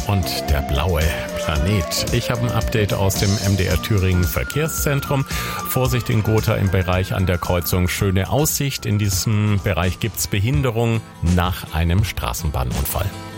und der blaue Planet. Ich habe ein Update aus dem MDR Thüringen Verkehrszentrum. Vorsicht in Gotha im Bereich an der Kreuzung Schöne Aussicht. In diesem Bereich gibt's Behinderung nach einem Straßenbahnunfall.